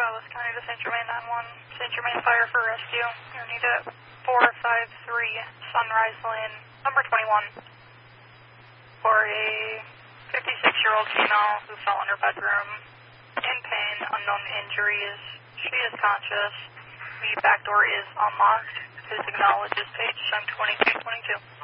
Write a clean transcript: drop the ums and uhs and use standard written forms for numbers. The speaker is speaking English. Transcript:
Dallas County to St. Germain 9-1. St. Germain Fire for rescue. You need it 453 Sunrise Lane, number 21. For a 56-year-old female who fell in her bedroom in pain, unknown injuries. She is conscious. The back door is unlocked. Please acknowledge this page 2222.